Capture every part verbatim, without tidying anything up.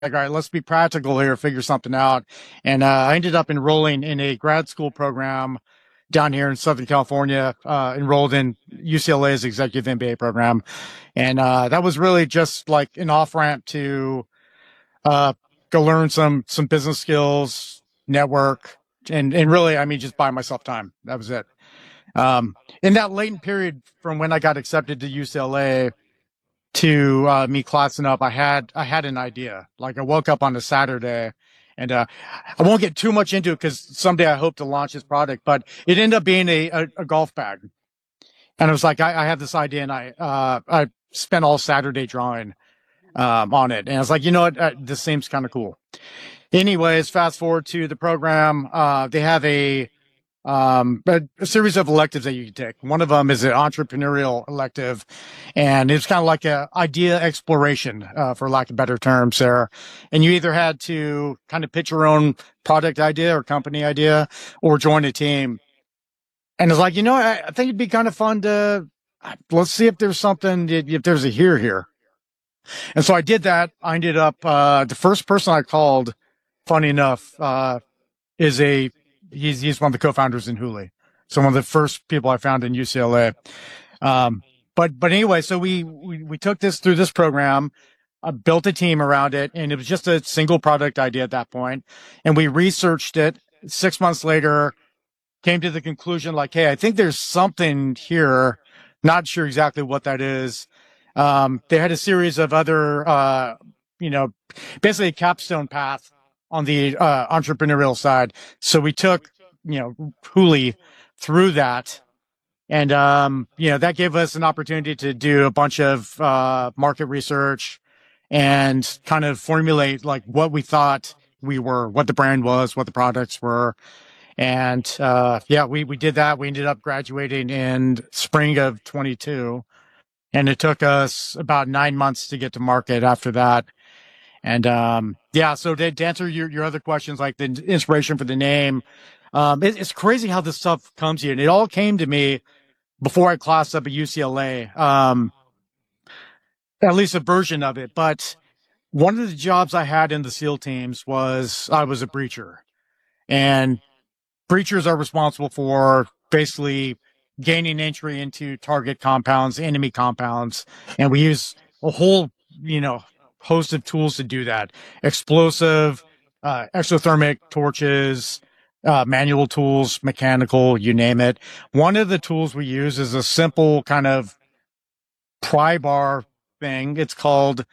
all right, let's be practical here, figure something out. And uh, I ended up enrolling in a grad school program down here in Southern California, uh, enrolled in U C L A's executive M B A program. And uh, that was really just like an off ramp to uh, go learn some some business skills, network, and and really, I mean, just buy myself time. That was it. Um, in that latent period from when I got accepted to U C L A to uh, me classing up, I had I had an idea. Like I woke up on a Saturday, and uh, I won't get too much into it because someday I hope to launch this product. But it ended up being a, a, a golf bag, and it was like I, I had this idea, and I uh, I spent all Saturday drawing um, on it, and I was like, you know what, uh, this seems kind of cool. Anyways, fast forward to the program. Uh, they have a um, a, a series of electives that you can take. One of them is an entrepreneurial elective, and it's kind of like a idea exploration, uh, for lack of better terms there. And you either had to kind of pitch your own product idea or company idea or join a team. And it's like, you know, I, I think it'd be kind of fun to, let's see if there's something, if there's a here here. And so I did that. I ended up, uh, the first person I called, funny enough, uh, is a, He's he's one of the co-founders in Hooli. So one of the first people I found in U C L A. Um, but but anyway, so we, we we took this through this program, uh, built a team around it, and it was just a single product idea at that point. And we researched it. Six months later, came to the conclusion like, hey, I think there's something here. Not sure exactly what that is. Um, they had a series of other, uh, you know, basically a capstone path on the uh, entrepreneurial side. So we took, you know, Hooli through that. And, um, you know, that gave us an opportunity to do a bunch of uh, market research and kind of formulate like what we thought we were, what the brand was, what the products were. And, uh, yeah, we, we did that. We ended up graduating in spring of twenty-two. And it took us about nine months to get to market after that. And, um, yeah, so to, to answer your, your other questions, like the inspiration for the name, um, it, it's crazy how this stuff comes to you. And it all came to me before I classed up at U C L A, um, at least a version of it. But one of the jobs I had in the SEAL teams was I was a breacher. And breachers are responsible for basically gaining entry into target compounds, enemy compounds. And we use a whole, you know, host of tools to do that. Explosive, uh, exothermic torches, uh, manual tools, mechanical, you name it. One of the tools we use is a simple kind of pry bar thing. It's called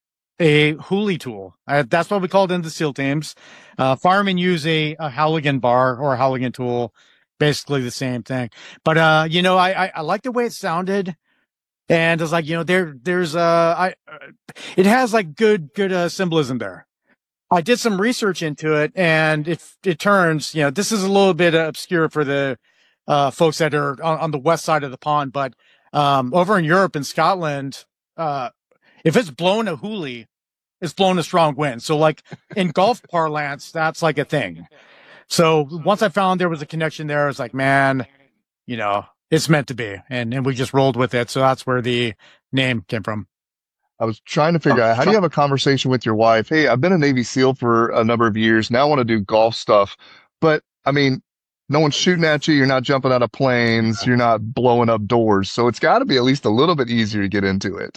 a Hooli tool. Uh, that's what we call it in the SEAL teams. Uh, firemen use a, a Halligan bar or a Halligan tool, basically the same thing. But, uh, you know, I, I, I like the way it sounded. And it's like, you know, there, there's, uh, I, uh, it has like good, good, uh, symbolism there. I did some research into it, and if it turns, you know, this is a little bit obscure for the, uh, folks that are on, on the west side of the pond, but, um, over in Europe and Scotland, uh, if it's blown a Hooli, it's blown a strong wind. So like in golf parlance, that's like a thing. So once I found there was a connection there, I was like, man, you know, it's meant to be. And, and we just rolled with it. So that's where the name came from. I was trying to figure out, how do you have a conversation with your wife? Hey, I've been a Navy SEAL for a number of years. Now I want to do golf stuff. But I mean, no one's shooting at you. You're not jumping out of planes. You're not blowing up doors. So it's got to be at least a little bit easier to get into it.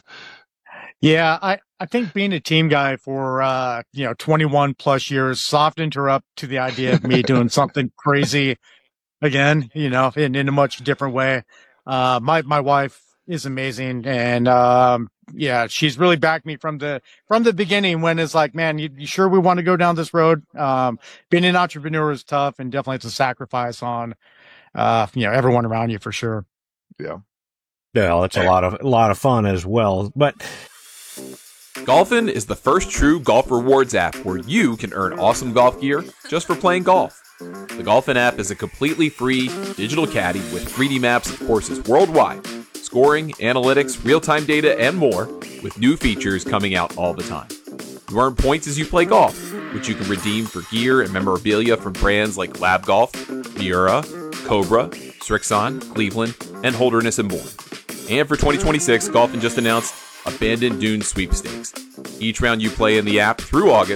Yeah, I, I think being a team guy for, uh, you know, twenty-one plus years softened her up to the idea of me doing something crazy again, you know, in, in a much different way. Uh, my, my wife is amazing. And, um, yeah, she's really backed me from the, from the beginning when it's like, man, you, you sure we want to go down this road? Um, being an entrepreneur is tough, and definitely it's a sacrifice on, uh, you know, everyone around you for sure. Yeah. Yeah, it's a lot of, a lot of fun as well. But Golfin is the first true golf rewards app where you can earn awesome golf gear just for playing golf. The Golfin app is a completely free digital caddy with three D maps of courses worldwide, scoring, analytics, real-time data, and more, with new features coming out all the time. You earn points as you play golf, which you can redeem for gear and memorabilia from brands like Lab Golf, Miura, Cobra, Strixon, Cleveland, and Holderness and more. And for twenty twenty-six, Golfin just announced Abandoned Dunes Sweepstakes. Each round you play in the app through August